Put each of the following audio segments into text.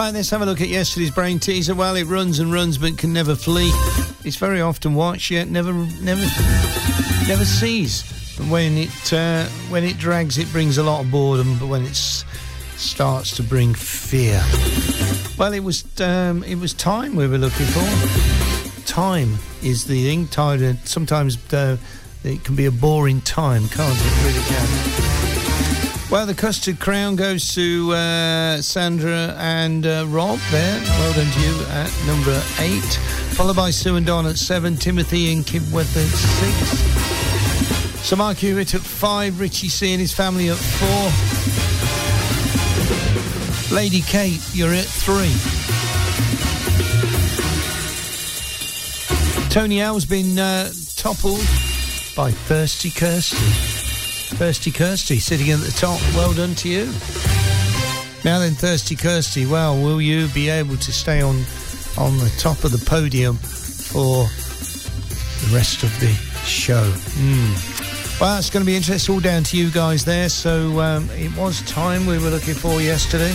Right, let's have a look at yesterday's brain teaser. Well, it runs and runs but can never flee. It's very often watched yet never sees. But when it drags, it brings a lot of boredom. But when it starts to bring fear, well, it was time we were looking for. Time is the thing. Time sometimes it can be a boring time, can't it? It really can. Well, the custard crown goes to Sandra and Rob there. Well done to you at number 8. Followed by Sue and Don at 7. Timothy and Kibworth at 6. So Mark Hewitt at 5. Richie C and his family at 4. Lady Kate, you're at 3. Tony L's been toppled by Thirsty Kirsty. Thirsty Kirsty sitting at the top. Well done to you. Now then, Thirsty Kirsty, well, will you be able to stay on the top of the podium for the rest of the show? Well, it's going to be interesting. It's all down to you guys there. So it was time we were looking for yesterday.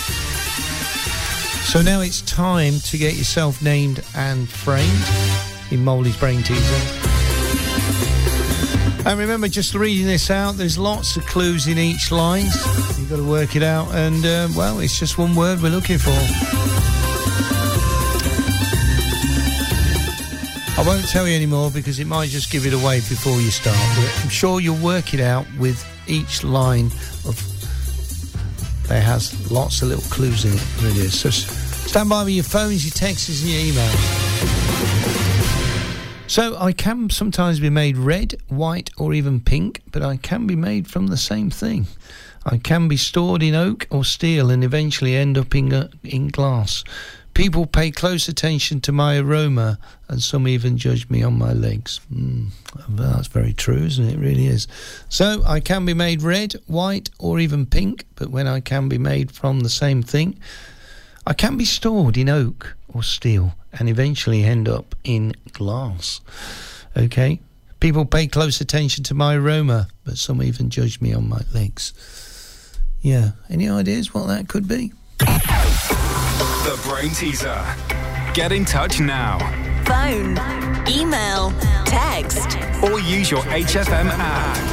So now it's time to get yourself named and framed in Molly's Brain Teaser. And remember, just reading this out, there's lots of clues in each line. You've got to work it out. And, well, it's just one word we're looking for. I won't tell you anymore because it might just give it away before you start. But I'm sure you'll work it out with each line of... There has lots of little clues in it. Really is. So stand by with your phones, your texts and your emails. So I can sometimes be made red, white or even pink, but I can be made from the same thing. I can be stored in oak or steel and eventually end up in glass. People pay close attention to my aroma and some even judge me on my legs. Well, that's very true, isn't it? It really is. So I can be made red, white or even pink, but when I can be made from the same thing, I can be stored in oak or steel and eventually end up in glass. Okay? People pay close attention to my aroma, but some even judge me on my legs. Yeah. Any ideas what that could be? The Brain Teaser. Get in touch now. Phone, email, text, or use your HFM app.